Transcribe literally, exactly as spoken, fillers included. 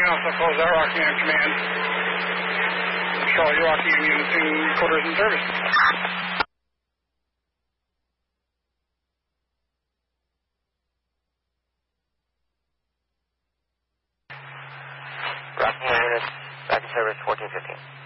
Anything else, I'll close out Rocky on command. Charlie Rocky Union in quarters and service. Rocky Unit, back in service fourteen fifteen.